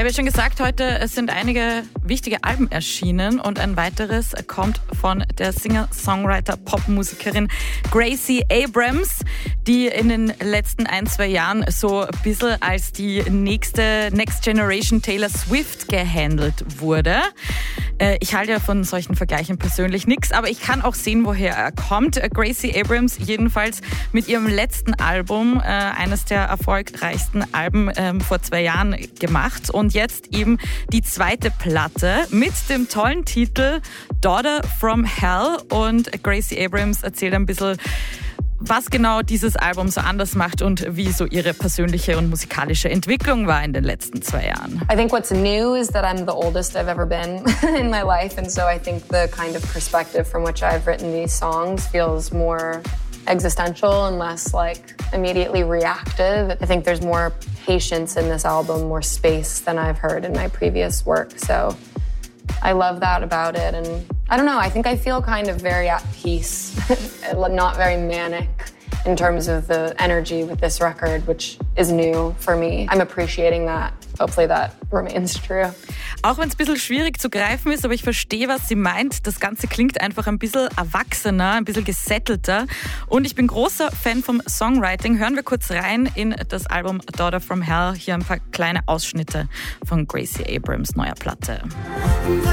habe ja schon gesagt, heute sind einige wichtige Alben erschienen und ein weiteres kommt von der Singer-Songwriter-Popmusikerin Gracie Abrams, die in den letzten 1-2 Jahren so ein bisschen als die nächste Next Generation Taylor Swift gehandelt wurde. Ich halte ja von solchen Vergleichen persönlich nichts, aber ich kann auch sehen, woher er kommt. Gracie Abrams jedenfalls mit ihrem letzten Album, eines der erfolgreichsten Alben vor 2 Jahren gemacht und jetzt eben die zweite Platte mit dem tollen Titel Daughter from Hell, und Gracie Abrams erzählt ein bisschen, was genau dieses Album so anders macht und wie so ihre persönliche und musikalische Entwicklung war in den letzten 2 Jahren. I think what's new is that I'm the oldest I've ever been in my life, and so I think the kind of perspective from which I've written these songs feels more existential and less like immediately reactive. I think there's more patience in this album, more space than I've heard in my previous work, so I love that about it. And I don't know, I think I feel kind of very at peace, not very manic in terms of the energy with this record, which is new for me. I'm appreciating that. Hopefully that remains true. Auch wenn es ein bisschen schwierig zu greifen ist, aber ich verstehe, was sie meint. Das Ganze klingt einfach ein bisschen erwachsener, ein bisschen gesettelter. Und ich bin großer Fan vom Songwriting. Hören wir kurz rein in das Album Daughter from Hell. Hier ein paar kleine Ausschnitte von Gracie Abrams' neuer Platte.